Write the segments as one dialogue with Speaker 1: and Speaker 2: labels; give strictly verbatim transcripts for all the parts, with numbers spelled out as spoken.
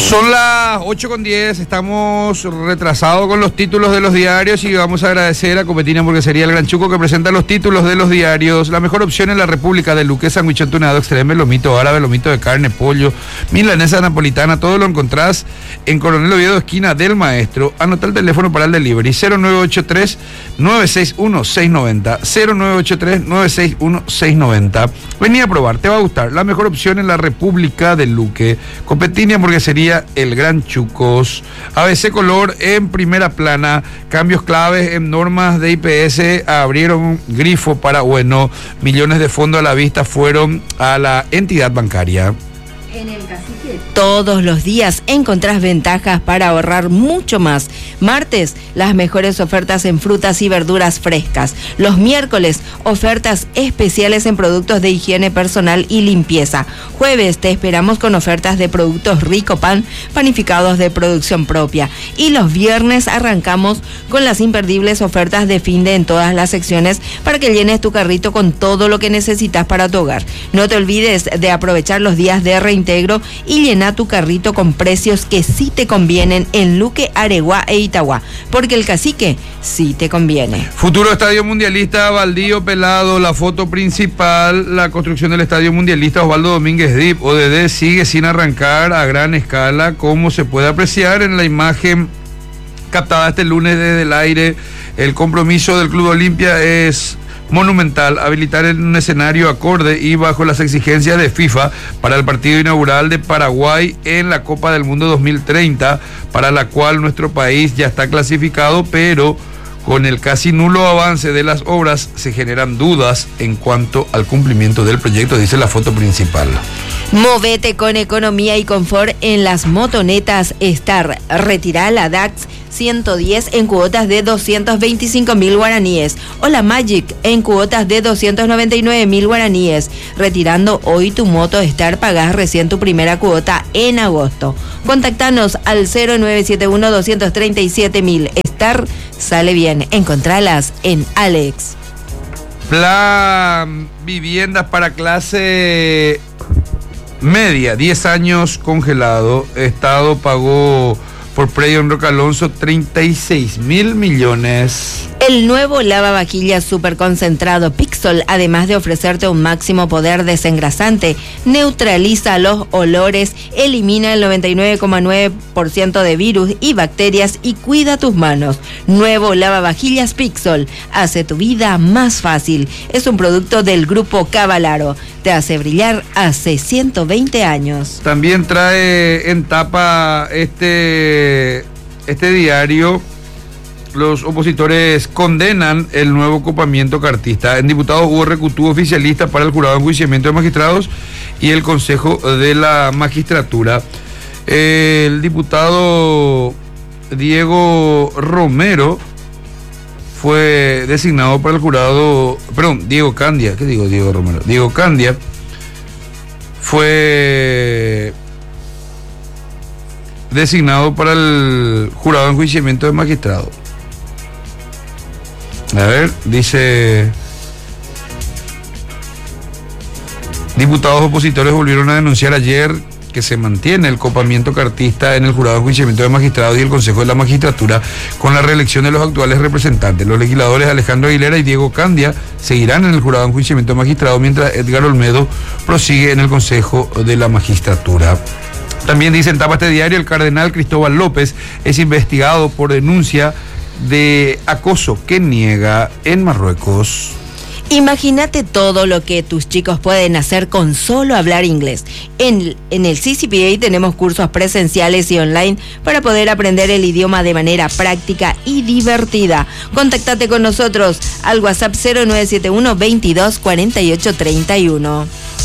Speaker 1: Son las ocho con diez, estamos retrasados con los títulos de los diarios y vamos a agradecer a Copetina porque sería el Gran Chuco que presenta los títulos de los diarios. La mejor opción en la República de Luque, sándwich tunado extreme, lomito árabe, lomito de carne, pollo, milanesa napolitana, todo lo encontrás en Coronel Oviedo, esquina del Maestro. Anota el teléfono para el delivery, cero nueve ocho tres, nueve seis uno, seis nueve cero, cero nueve ocho tres, nueve seis uno, seis nueve cero. Vení a probar, te va a gustar. La mejor opción en la República de Luque. Copetina porque sería el Gran Chucos. A B C Color en primera plana, cambios claves en normas de I P S, abrieron grifo para bueno, millones de fondos a la vista fueron a la entidad bancaria.
Speaker 2: En el Cacique todos los días encontrás ventajas para ahorrar mucho más. Martes, las mejores ofertas en frutas y verduras frescas. Los miércoles, ofertas especiales en productos de higiene personal y limpieza. Jueves, te esperamos con ofertas de productos Rico Pan, panificados de producción propia. Y los viernes arrancamos con las imperdibles ofertas de fin de en todas las secciones para que llenes tu carrito con todo lo que necesitas para tu hogar. No te olvides de aprovechar los días de reintegro y llena tu carrito con precios que sí te convienen en Luque, Areguá e Itagua, porque el Cacique sí te conviene.
Speaker 1: Futuro Estadio Mundialista, Baldío Pelado, la foto principal, la construcción del Estadio Mundialista Osvaldo Domínguez D I P, O D D, sigue sin arrancar a gran escala, como se puede apreciar en la imagen captada este lunes desde el aire. El compromiso del Club Olimpia es monumental, habilitar en un escenario acorde y bajo las exigencias de FIFA para el partido inaugural de Paraguay en la Copa del Mundo dos mil treinta, para la cual nuestro país ya está clasificado, pero con el casi nulo avance de las obras se generan dudas en cuanto al cumplimiento del proyecto, dice la foto principal.
Speaker 2: Movete con economía y confort en las motonetas Star. Retirá la D A X ciento diez en cuotas de doscientos veinticinco mil guaraníes o la Magic en cuotas de doscientos noventa y nueve mil guaraníes. Retirando hoy tu moto Star, pagás recién tu primera cuota en agosto. Contactanos al cero nueve siete uno, dos tres siete mil. Star sale bien. Encontralas en Alex.
Speaker 1: Plan viviendas para clase media, diez años congelado. Estado pagó por predio en Roca Alonso treinta y seis mil millones.
Speaker 2: El nuevo lavavajillas super concentrado Pixol, además de ofrecerte un máximo poder desengrasante, neutraliza los olores, elimina el noventa y nueve coma nueve por ciento de virus y bacterias y cuida tus manos. Nuevo lavavajillas Pixol hace tu vida más fácil. Es un producto del grupo Cavalaro. Te hace brillar hace ciento veinte años.
Speaker 1: También trae en tapa este, este diario. Los opositores condenan el nuevo copamiento cartista. En diputados hubo recutuvo oficialista para el jurado de enjuiciamiento de magistrados y el Consejo de la Magistratura. El diputado Diego Romero fue designado para el jurado, perdón, Diego Candia, ¿qué digo Diego Romero? Diego Candia fue designado para el jurado de enjuiciamiento de magistrados. A ver, dice: diputados opositores volvieron a denunciar ayer que se mantiene el copamiento cartista en el jurado de enjuiciamiento de magistrados y el Consejo de la Magistratura con la reelección de los actuales representantes. Los legisladores Alejandro Aguilera y Diego Candia seguirán en el jurado de enjuiciamiento de magistrados, mientras Edgar Olmedo prosigue en el Consejo de la Magistratura. También dice en tapa este diario: el cardenal Cristóbal López es investigado por denuncia de acoso que niega en Marruecos.
Speaker 2: Imagínate todo lo que tus chicos pueden hacer con solo hablar inglés. En, en el C C P A tenemos cursos presenciales y online para poder aprender el idioma de manera práctica y divertida. Contáctate con nosotros al WhatsApp cero nueve siete uno, veintidós, cuarenta y ocho, treinta y uno.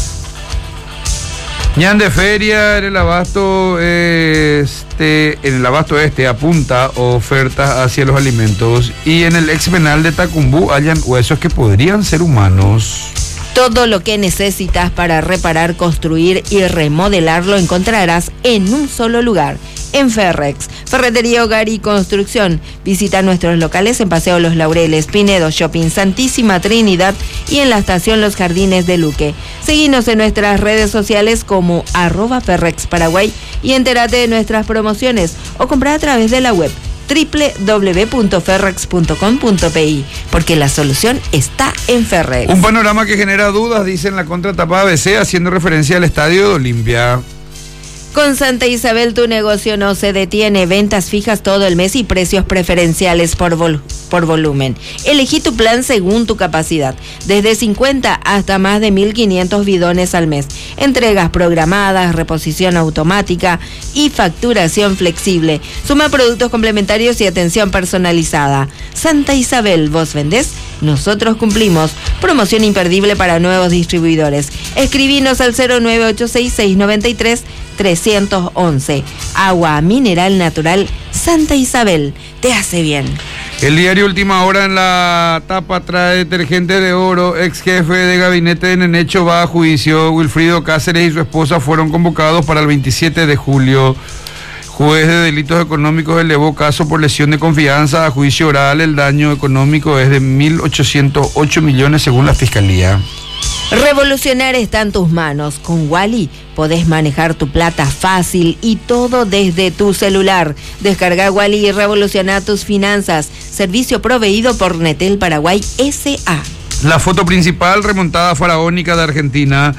Speaker 1: Ñan de Feria en el abasto este, en el abasto este apunta ofertas hacia los alimentos, y en el ex penal de Tacumbú hallan huesos que podrían ser humanos.
Speaker 2: Todo lo que necesitas para reparar, construir y remodelar lo encontrarás en un solo lugar. en Ferrex. Ferretería, hogar y construcción. Visita nuestros locales en Paseo Los Laureles, Pinedo Shopping, Santísima Trinidad y en la estación Los Jardines de Luque. Seguinos en nuestras redes sociales como arroba Ferrex Paraguay y entérate de nuestras promociones o compra a través de la web doble u doble u doble u punto ferrex punto com punto p i, porque la solución está en Ferrex.
Speaker 1: Un panorama que genera dudas, dice en la contratapa A B C, haciendo referencia al estadio de Olimpia.
Speaker 2: Con Santa Isabel tu negocio no se detiene, ventas fijas todo el mes y precios preferenciales por, vol- por volumen. Elegí tu plan según tu capacidad, desde cincuenta hasta más de mil quinientos bidones al mes. Entregas programadas, reposición automática y facturación flexible. Suma productos complementarios y atención personalizada. Santa Isabel, ¿vos vendés? Nosotros cumplimos. Promoción imperdible para nuevos distribuidores. Escribinos al cero nueve ocho seis, seis nueve tres, tres uno uno. Agua mineral natural Santa Isabel. Te hace bien.
Speaker 1: El diario Última Hora en la tapa trae detergente de oro. Ex jefe de gabinete de Nenecho va a juicio. Wilfrido Cáceres y su esposa fueron convocados para el veintisiete de julio. Juez de delitos económicos elevó caso por lesión de confianza a juicio oral. El daño económico es de mil ochocientos ocho millones según la Fiscalía.
Speaker 2: Revolucionar está en tus manos. Con Wally podés manejar tu plata fácil y todo desde tu celular. Descarga Wally y revoluciona tus finanzas. Servicio proveído por Netel Paraguay S A.
Speaker 1: La foto principal, remontada faraónica de Argentina.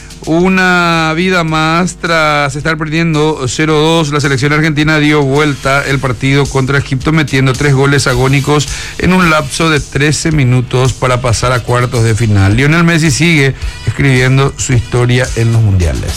Speaker 1: Una vida más tras estar perdiendo cero dos, la selección argentina dio vuelta el partido contra Egipto metiendo tres goles agónicos en un lapso de trece minutos para pasar a cuartos de final. Lionel Messi sigue escribiendo su historia en los mundiales.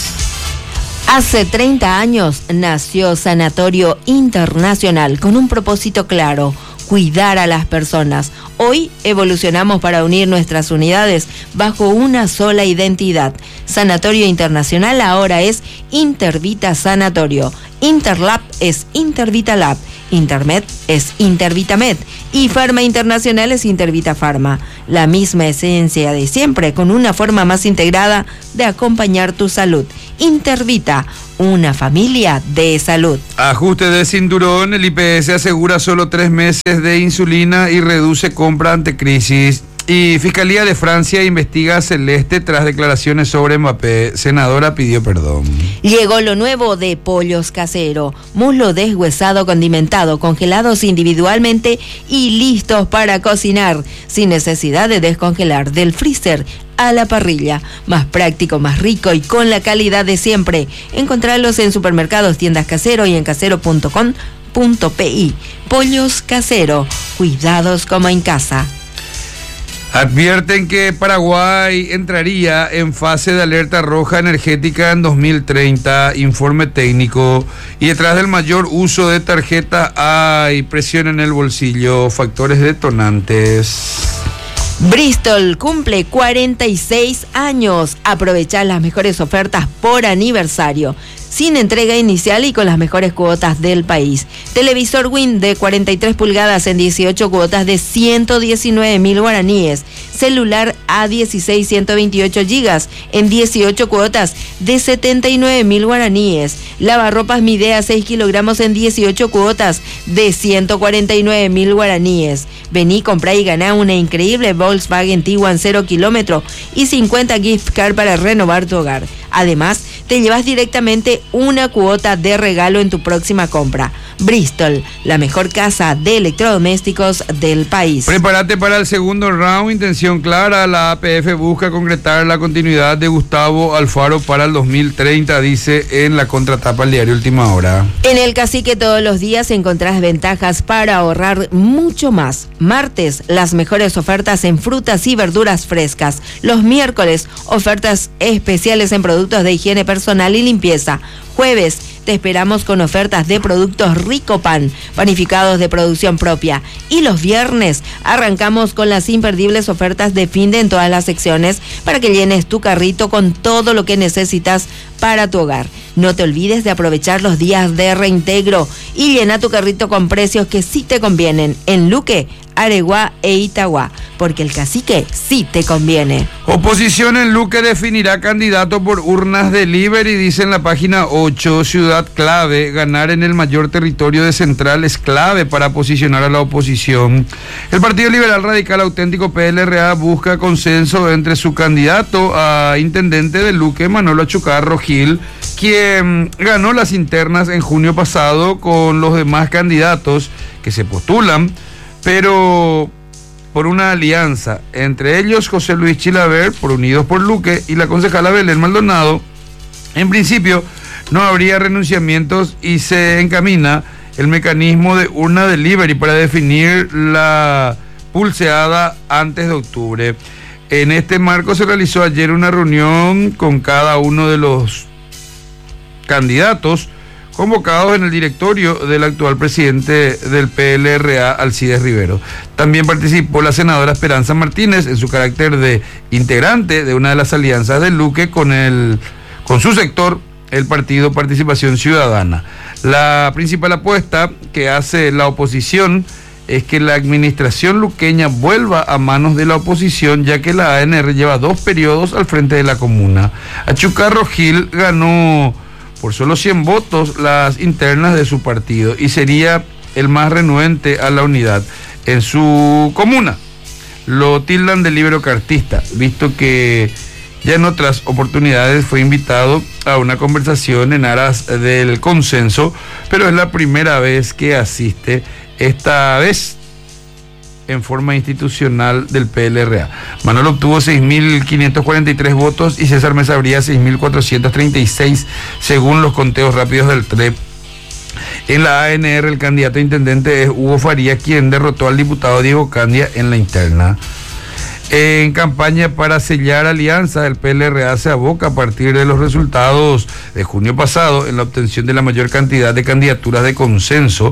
Speaker 2: Hace treinta años nació Sanatorio Internacional con un propósito claro: cuidar a las personas. Hoy evolucionamos para unir nuestras unidades bajo una sola identidad. Sanatorio Internacional ahora es Intervita Sanatorio. Interlab es Intervitalab. Intermed es Intervitamed. Y Farma Internacional es Intervita Pharma. La misma esencia de siempre, con una forma más integrada de acompañar tu salud. Intervita, una familia de salud.
Speaker 1: Ajuste de cinturón, el I P S asegura solo tres meses de insulina y reduce compra ante crisis. Y Fiscalía de Francia investiga a Celeste tras declaraciones sobre Mbappé. Senadora pidió perdón.
Speaker 2: Llegó lo nuevo de Pollos Casero. Muslo deshuesado, condimentado, congelados individualmente y listos para cocinar, sin necesidad de descongelar. Del freezer a la parrilla. Más práctico, más rico y con la calidad de siempre. Encontrarlos en supermercados, tiendas Casero y en casero punto com punto p i. Pollos Casero. Cuidados como en casa.
Speaker 1: Advierten que Paraguay entraría en fase de alerta roja energética en dos mil treinta, informe técnico. Y detrás del mayor uso de tarjeta hay presión en el bolsillo, factores detonantes.
Speaker 2: Bristol cumple cuarenta y seis años. Aprovecha las mejores ofertas por aniversario, sin entrega inicial y con las mejores cuotas del país. Televisor Win de cuarenta y tres pulgadas en dieciocho cuotas de ciento diecinueve mil guaraníes. Celular A dieciséis ciento veintiocho gigas en dieciocho cuotas de setenta y nueve mil guaraníes. Lavarropas Midea seis kilogramos en dieciocho cuotas de ciento cuarenta y nueve mil guaraníes. Vení, comprá y ganá una increíble Volkswagen Tiguan cero kilómetro y cincuenta gift card para renovar tu hogar. Además, te llevas directamente una cuota de regalo en tu próxima compra. Bristol, la mejor casa de electrodomésticos del país.
Speaker 1: Prepárate para el segundo round. Intención clara, la A P F busca concretar la continuidad de Gustavo Alfaro para el dos mil treinta, dice en la contratapa el diario Última Hora.
Speaker 2: En el Cacique todos los días encontrás ventajas para ahorrar mucho más. Martes, las mejores ofertas en frutas y verduras frescas. Los miércoles, ofertas especiales en productos de higiene personal y limpieza. Jueves, te esperamos con ofertas de productos Rico Pan, panificados de producción propia. Y los viernes arrancamos con las imperdibles ofertas de fin de en todas las secciones para que llenes tu carrito con todo lo que necesitas para tu hogar. No te olvides de aprovechar los días de reintegro y llena tu carrito con precios que sí te convienen en Luque, Areguá e Itagua. porque el cacique sí te conviene.
Speaker 1: Oposición en Luque definirá candidato por urnas delivery, dice en la página ocho. Ciudad clave, ganar en el mayor territorio de Central es clave para posicionar a la oposición. El Partido Liberal Radical Auténtico P L R A busca consenso entre su candidato a intendente de Luque, Manolo Achucarro Gil, quien ganó las internas en junio pasado con los demás candidatos que se postulan, pero por una alianza, entre ellos José Luis Chilaver, por Unidos por Luque, y la concejala Belén Maldonado. En principio no habría renunciamientos y se encamina el mecanismo de urna delivery para definir la pulseada antes de octubre. En este marco se realizó ayer una reunión con cada uno de los candidatos convocados en el directorio del actual presidente del P L R A, Alcides Rivero. También participó la senadora Esperanza Martínez en su carácter de integrante de una de las alianzas de Luque con, el, con su sector, el partido Participación Ciudadana. La principal apuesta que hace la oposición es que la administración luqueña vuelva a manos de la oposición, ya que la A N R lleva dos periodos al frente de la comuna. Achucarro Gil ganó por solo cien votos las internas de su partido y sería el más renuente a la unidad en su comuna. Lo tildan de libero-cartista, visto que ya en otras oportunidades fue invitado a una conversación en aras del consenso, pero es la primera vez que asiste, esta vez en forma institucional, del P L R A. Manolo obtuvo seis mil quinientos cuarenta y tres votos y César Mesa Bría seis mil cuatrocientos treinta y seis, según los conteos rápidos del T R E P. En la A N R, el candidato a intendente es Hugo Faría, quien derrotó al diputado Diego Candia en la interna. En campaña para sellar alianza, el P L R A se aboca a partir de los resultados de junio pasado en la obtención de la mayor cantidad de candidaturas de consenso,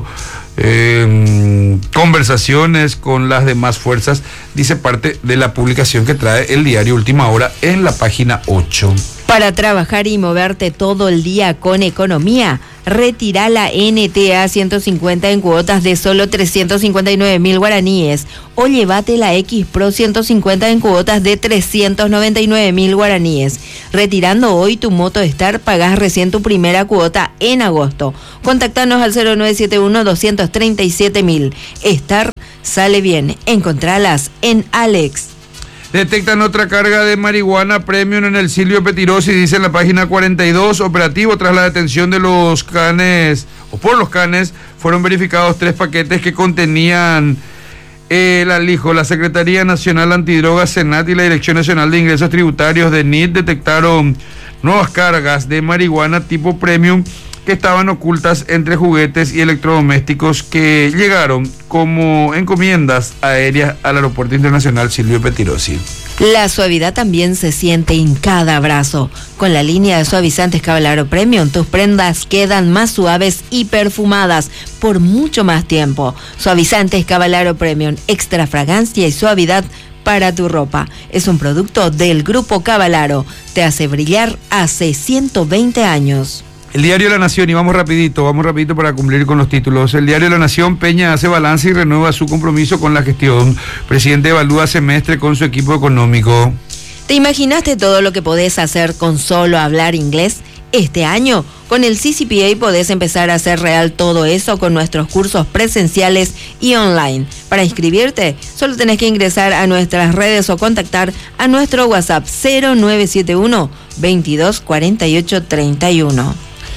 Speaker 1: eh, conversaciones con las demás fuerzas, dice parte de la publicación que trae el diario Última Hora en la página ocho.
Speaker 2: Para trabajar y moverte todo el día con economía, retira la N T A ciento cincuenta en cuotas de solo trescientos cincuenta y nueve mil guaraníes o llévate la X Pro ciento cincuenta en cuotas de trescientos noventa y nueve mil guaraníes. Retirando hoy tu Moto Star, pagás recién tu primera cuota en agosto. Contactanos al cero nueve siete uno, dos tres siete mil. Star sale bien. Encontralas en Alex.
Speaker 1: Detectan otra carga de marihuana premium en el Silvio Petirosi, dice en la página cuarenta y dos. Operativo tras la detención de los canes, o por los canes, fueron verificados tres paquetes que contenían el alijo. La Secretaría Nacional Antidrogas, Senat, y la Dirección Nacional de Ingresos Tributarios de N I T detectaron nuevas cargas de marihuana tipo premium que estaban ocultas entre juguetes y electrodomésticos que llegaron como encomiendas aéreas al Aeropuerto Internacional Silvio Petirosi.
Speaker 2: La suavidad también se siente en cada abrazo. Con la línea de suavizantes Cavalaro Premium, tus prendas quedan más suaves y perfumadas por mucho más tiempo. Suavizantes Cavalaro Premium, extra fragancia y suavidad para tu ropa. Es un producto del Grupo Cavalaro. Te hace brillar hace ciento veinte años.
Speaker 1: El diario La Nación, y vamos rapidito, vamos rapidito para cumplir con los títulos. El diario La Nación, Peña hace balance y renueva su compromiso con la gestión. Presidente evalúa semestre con su equipo económico.
Speaker 2: ¿Te imaginaste todo lo que podés hacer con solo hablar inglés? Este año, con el C C P A podés empezar a hacer real todo eso con nuestros cursos presenciales y online. Para inscribirte, solo tenés que ingresar a nuestras redes o contactar a nuestro WhatsApp cero nueve siete uno, veintidós cuarenta y ocho treinta y uno.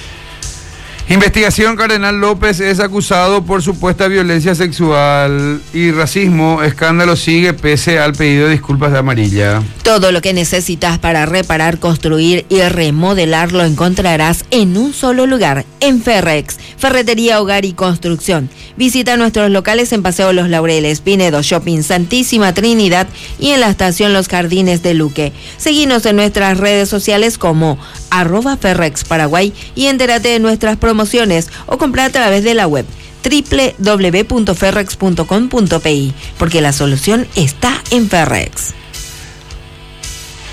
Speaker 1: Investigación. Cardenal López es acusado por supuesta violencia sexual y racismo. Escándalo sigue pese al pedido de disculpas de Amarilla.
Speaker 2: Todo lo que necesitas para reparar, construir y remodelar lo encontrarás en un solo lugar, en Ferrex, Ferretería, Hogar y Construcción. Visita nuestros locales en Paseo Los Laureles, Pinedo Shopping, Santísima Trinidad y en la estación Los Jardines de Luque. Seguinos en nuestras redes sociales como arroba Ferrex Paraguay y entérate de nuestras promociones o compra a través de la web doble u doble u doble u punto ferrex punto com punto pe i, porque la solución está en Ferrex.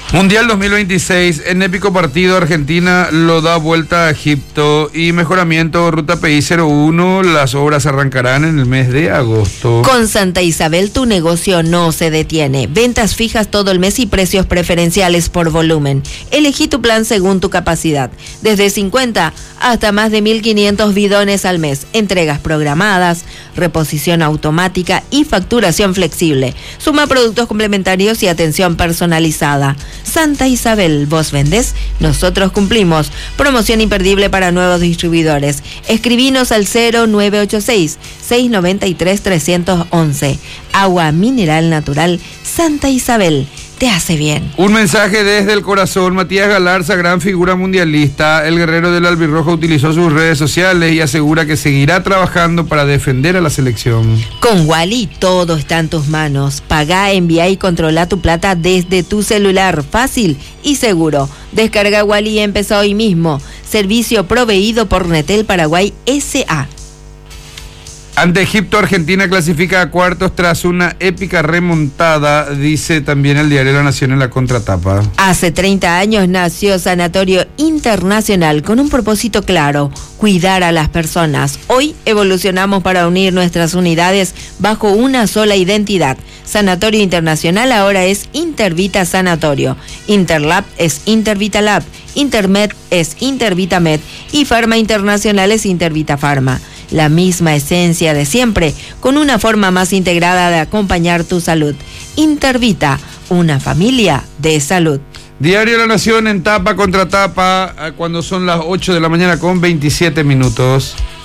Speaker 1: Mundial dos mil veintiséis, en épico partido Argentina lo da vuelta a Egipto y mejoramiento Ruta P I cero uno, las obras arrancarán en el mes de agosto.
Speaker 2: Con Santa Isabel tu negocio no se detiene, ventas fijas todo el mes y precios preferenciales por volumen. Elegí tu plan según tu capacidad, desde cincuenta hasta más de mil quinientos bidones al mes, entregas programadas, reposición automática y facturación flexible. Suma productos complementarios y atención personalizada. Santa Isabel, vos vendés, nosotros cumplimos. Promoción imperdible para nuevos distribuidores. Escribinos al cero nueve ocho seis, seis nueve tres, tres uno uno. Agua mineral natural Santa Isabel. Te hace bien.
Speaker 1: Un mensaje desde el corazón. Matías Galarza, gran figura mundialista. El guerrero del albirrojo utilizó sus redes sociales y asegura que seguirá trabajando para defender a la selección.
Speaker 2: Con Wally todo está en tus manos. Pagá, envía y controla tu plata desde tu celular. Fácil y seguro. Descarga Wally y empezó hoy mismo. Servicio proveído por Netel Paraguay S A
Speaker 1: Ante Egipto, Argentina clasifica a cuartos tras una épica remontada, dice también el diario La Nación en la contratapa.
Speaker 2: Hace treinta años nació Sanatorio Internacional con un propósito claro, cuidar a las personas. Hoy evolucionamos para unir nuestras unidades bajo una sola identidad. Sanatorio Internacional ahora es Intervita Sanatorio, Interlab es Intervita Lab, Intermed es Intervita Med y Pharma Internacional es Intervita Pharma. La misma esencia de siempre, con una forma más integrada de acompañar tu salud. Intervita, una familia de salud.
Speaker 1: Diario La Nación en tapa contra tapa, cuando son las ocho de la mañana con veintisiete minutos.